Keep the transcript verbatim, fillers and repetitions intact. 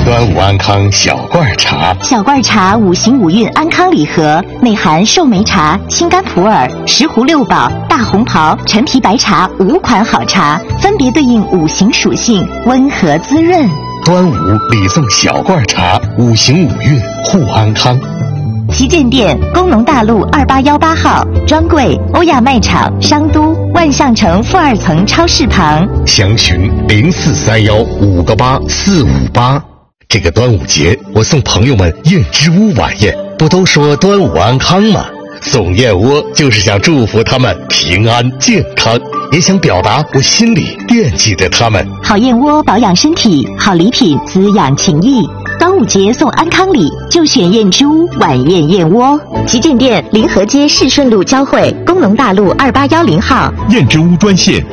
端午安康小罐茶， 小罐茶五行五运安康礼盒，内含寿眉茶、青柑普洱、石斛六宝、大红袍、陈皮白茶五款好茶，分别对应五行属性，温和滋润。 端午礼送小罐茶，五行五运护安康。 旗舰店：工农大路二八幺八号，专柜：欧亚卖场商都万象城负二层超市旁。 详询零四三幺五个八四五八。这个端午节，我送朋友们燕之屋晚宴，不都说端午安康吗？送燕窝就是想祝福他们平安健康，也想表达我心里惦记着他们。 好燕窝保养身体，好礼品滋养情谊。端午节送安康礼，就选燕之屋晚宴燕窝。旗舰店：临河街市顺路交汇，工农大路二八幺零号。 燕之屋专线